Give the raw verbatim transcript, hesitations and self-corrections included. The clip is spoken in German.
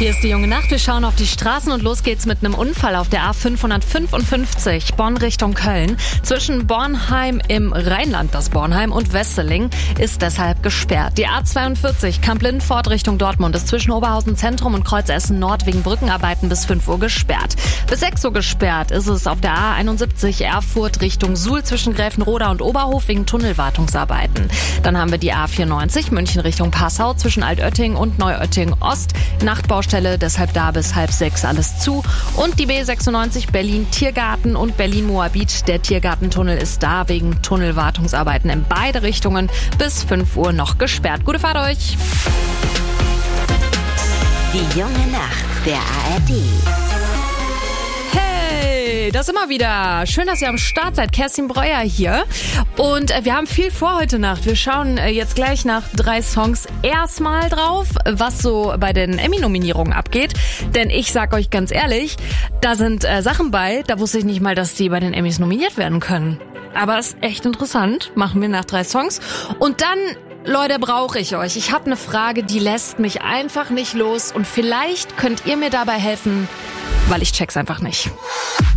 Hier ist die junge Nacht. Wir schauen auf die Straßen und los geht's mit einem Unfall auf der A fünfhundertfünfundfünfzig Bonn Richtung Köln. Zwischen Bornheim im Rheinland, das Bornheim, und Wesseling ist deshalb gesperrt. Die A zweiundvierzig Kamp-Lindfort Richtung Dortmund ist zwischen Oberhausen Zentrum und Kreuz Essen Nord wegen Brückenarbeiten bis fünf Uhr gesperrt. Bis sechs Uhr gesperrt ist es auf der A einundsiebzig Erfurt Richtung Suhl zwischen Gräfenroda und Oberhof wegen Tunnelwartungsarbeiten. Dann haben wir die A vierundneunzig München Richtung Passau zwischen Altötting und Neuötting Ost. Nachtbaustelle, deshalb da bis halb sechs alles zu. Und die B sechsundneunzig Berlin Tiergarten und Berlin Moabit. Der Tiergartentunnel ist da wegen Tunnelwartungsarbeiten in beide Richtungen bis fünf Uhr noch gesperrt. Gute Fahrt euch! Die junge Nacht der A R D. Hey, das immer wieder. Schön, dass ihr am Start seid. Kerstin Breuer hier. Und äh, wir haben viel vor heute Nacht. Wir schauen äh, jetzt gleich nach drei Songs erstmal drauf, was so bei den Emmy-Nominierungen abgeht. Denn ich sag euch ganz ehrlich, da sind äh, Sachen bei, da wusste ich nicht mal, dass die bei den Emmys nominiert werden können. Aber ist echt interessant. Machen wir nach drei Songs. Und dann, Leute, brauche ich euch. Ich habe eine Frage, die lässt mich einfach nicht los. Und vielleicht könnt ihr mir dabei helfen, weil ich check's einfach nicht.